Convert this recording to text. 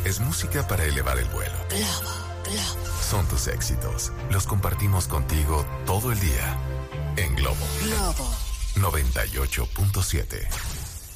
Es música para elevar el vuelo. Son tus éxitos. Los compartimos contigo todo el día. En Globo. 98.7.